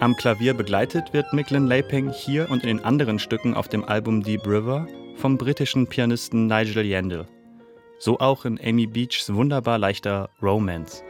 Am Klavier begleitet wird Mick Lynn-Laping hier und in den anderen Stücken auf dem Album Deep River vom britischen Pianisten Nigel Yandell. So auch in Amy Beachs wunderbar leichter Romance.